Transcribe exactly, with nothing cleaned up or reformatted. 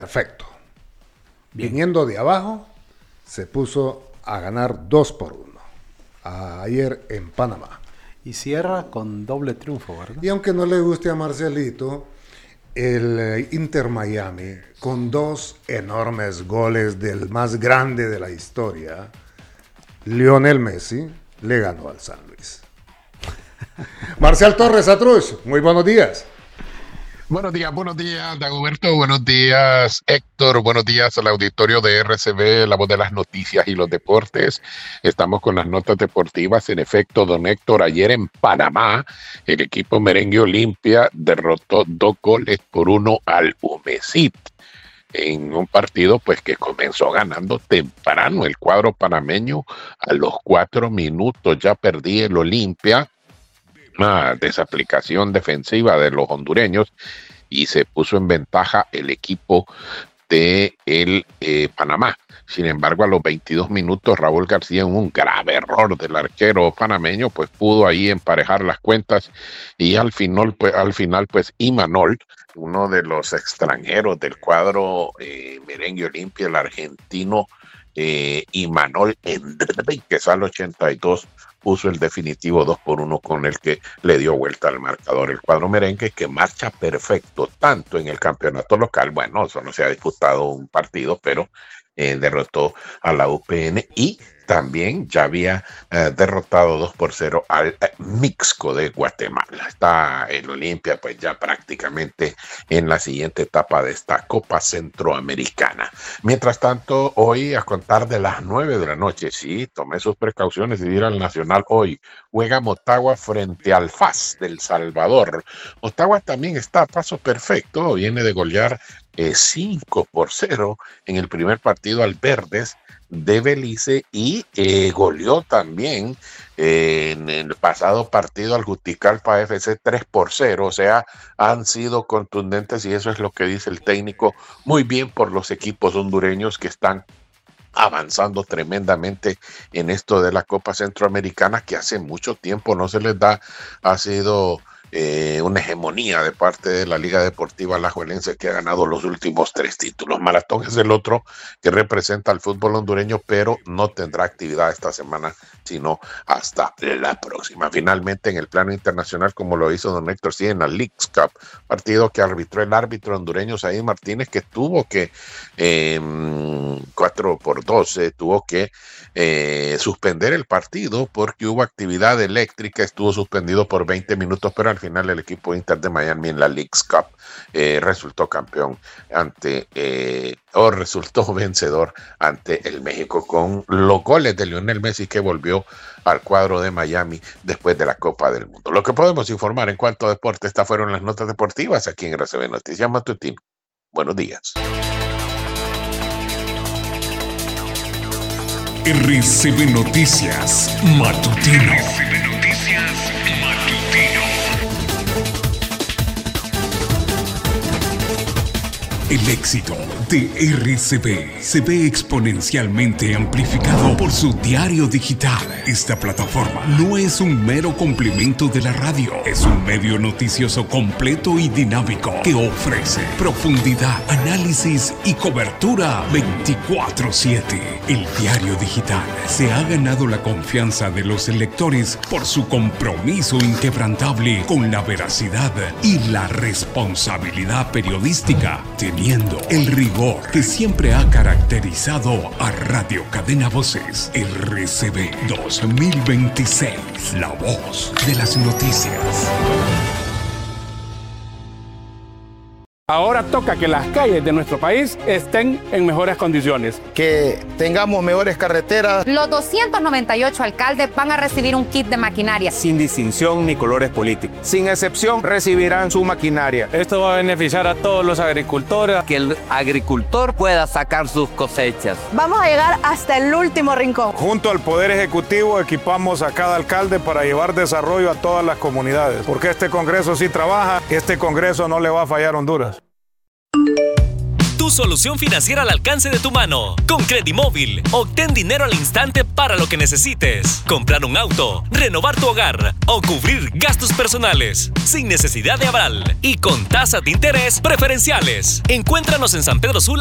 Perfecto. Bien. Viniendo de abajo, se puso a ganar dos por uno. Ayer en Panamá. Y cierra con doble triunfo, ¿verdad? Y aunque no le guste a Marcelito, el Inter Miami, con dos enormes goles del más grande de la historia, Lionel Messi, le ganó al San Luis. Marcial Torres Atruz, muy buenos días. Buenos días, buenos días, Dagoberto, buenos días, Héctor, buenos días al auditorio de R C B, la voz de las noticias y los deportes. Estamos con las notas deportivas. En efecto, don Héctor, ayer en Panamá, el equipo merengue Olimpia derrotó dos goles por uno al Humesit, en un partido pues que comenzó ganando temprano el cuadro panameño. A los cuatro minutos ya perdía el Olimpia. Una desaplicación defensiva de los hondureños y se puso en ventaja el equipo de el eh, Panamá. Sin embargo, a los veintidós minutos, Raúl García, en un grave error del arquero panameño, pues pudo ahí emparejar las cuentas y al final, pues, al final, pues Imanol, uno de los extranjeros del cuadro eh, merengue Olimpia, el argentino eh, Imanol Enríquez, al ochenta y dos, puso el definitivo dos por uno con el que le dio vuelta al marcador. El cuadro merengue, que marcha perfecto tanto en el campeonato local, bueno, eso no se ha disputado un partido, pero eh, derrotó a la U P N y también ya había eh, derrotado dos por cero al eh, Mixco de Guatemala. Está el Olimpia pues ya prácticamente en la siguiente etapa de esta Copa Centroamericana. Mientras tanto, hoy a contar de las nueve de la noche, sí, tomé sus precauciones y ir al Nacional hoy. Juega Motagua frente al F A S del Salvador. Motagua también está a paso perfecto, viene de golear eh, cinco por cero en el primer partido al Verdes de Belice y eh, goleó también eh, en el pasado partido al Juticalpa F C tres por cero, o sea, han sido contundentes y eso es lo que dice el técnico. Muy bien por los equipos hondureños que están avanzando tremendamente en esto de la Copa Centroamericana, que hace mucho tiempo no se les da. Ha sido Eh, una hegemonía de parte de la Liga Deportiva Alajuelense, que ha ganado los últimos tres títulos. Maratón es el otro que representa al fútbol hondureño, pero no tendrá actividad esta semana, sino hasta la próxima. Finalmente, en el plano internacional, como lo hizo don Héctor, sí, en la Leagues Cup, partido que arbitró el árbitro hondureño Said Martínez, que tuvo que eh, cuatro por doce, tuvo que eh, suspender el partido porque hubo actividad eléctrica, estuvo suspendido por veinte minutos, pero al final el equipo Inter de Miami en la Leagues Cup eh, resultó campeón ante eh, o resultó vencedor ante el México con los goles de Lionel Messi, que volvió al cuadro de Miami después de la Copa del Mundo. Lo que podemos informar en cuanto a deporte, estas fueron las notas deportivas aquí en R C B Noticias Matutino. Buenos días. R C B Noticias Matutino. R C B Noticias Matutino. El éxito de R C B se ve exponencialmente amplificado por su diario digital. Esta plataforma no es un mero complemento de la radio, es un medio noticioso completo y dinámico que ofrece profundidad, análisis y cobertura veinticuatro siete. El diario digital se ha ganado la confianza de los lectores por su compromiso inquebrantable con la veracidad y la responsabilidad periodística, teniendo el rigor que siempre ha caracterizado a Radio Cadena Voces. R C B dos mil veintiséis, la voz de las noticias. Ahora toca que las calles de nuestro país estén en mejores condiciones. Que tengamos mejores carreteras. Los doscientos noventa y ocho alcaldes van a recibir un kit de maquinaria. Sin distinción ni colores políticos. Sin excepción, recibirán su maquinaria. Esto va a beneficiar a todos los agricultores. Que el agricultor pueda sacar sus cosechas. Vamos a llegar hasta el último rincón. Junto al Poder Ejecutivo equipamos a cada alcalde para llevar desarrollo a todas las comunidades. Porque este Congreso sí trabaja, este Congreso no le va a fallar a Honduras. Tu solución financiera al alcance de tu mano. Con Credimóvil, obtén dinero al instante para lo que necesites. Comprar un auto, renovar tu hogar o cubrir gastos personales. Sin necesidad de aval y con tasas de interés preferenciales. Encuéntranos en San Pedro Sula